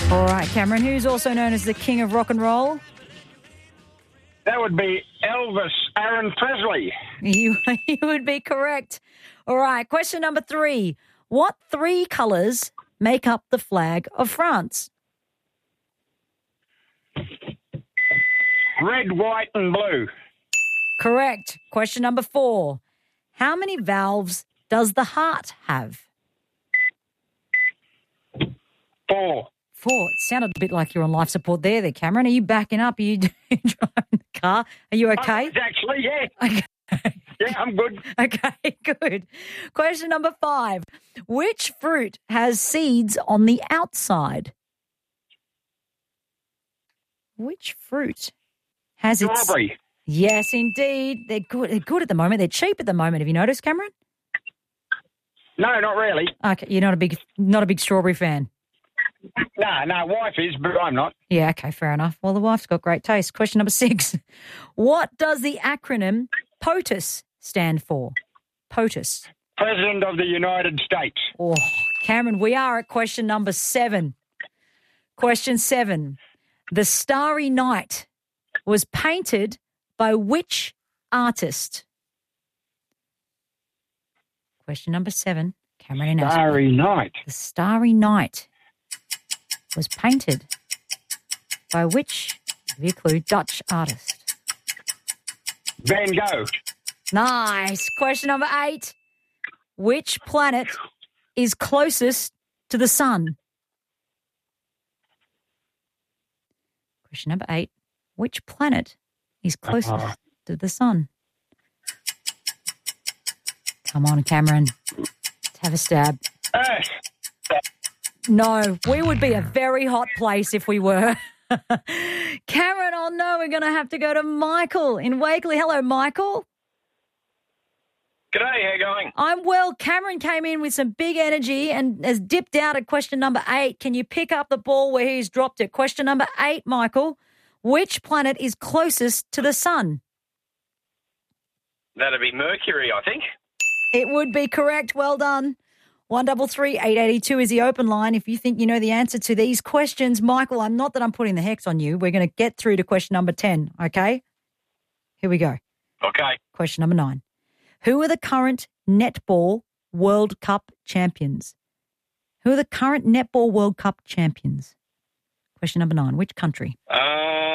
All right, Cameron, who's also known as the king of rock and roll? That would be Elvis Aaron Presley. You would be correct. All right, question number 3. What 3 colours make up the flag of France? Red, white and blue. Correct. Question number 4. How many valves does the heart have? 4. 4. It sounded a bit like you're on life support there, Cameron. Are you backing up? Are you driving the car? Are you okay? Actually, yeah. Okay. Yeah, I'm good. Okay, good. Question number 5. Which fruit has seeds on the outside? Which fruit has its... Strawberry. Yes, indeed. They're good. They're good at the moment. They're cheap at the moment. Have you noticed, Cameron? No, not really. Okay, you're not a big strawberry fan. No, wife is, but I'm not. Yeah, okay, fair enough. Well, the wife's got great taste. Question number 6. What does the acronym POTUS stand for? POTUS. President of the United States. Oh, Cameron, we are at question number 7. Question 7. The Starry Night was painted by which artist? Question number 7. Cameron and Ashley. Starry Night. The Starry Night was painted by which, give you a clue, Dutch artist? Van Gogh. Nice. Question number 8. Which planet is closest to the sun? Question number 8. Which planet is closest to the sun? Come on, Cameron. Let's have a stab. Earth. No, we would be a very hot place if we were. Cameron, oh no, we're going to have to go to Michael in Wakeley. Hello, Michael. G'day, how you going? I'm well. Cameron came in with some big energy and has dipped out at question number 8. Can you pick up the ball where he's dropped it? Question number 8, Michael. Which planet is closest to the sun? That'd be Mercury, I think. It would be correct. Well done. 133 882 is the open line. If you think you know the answer to these questions, Michael, I'm putting the hex on you. We're going to get through to question number 10, okay? Here we go. Okay. Question number 9. Who are the current Netball World Cup champions? Who are the current Netball World Cup champions? Question number 9. Which country?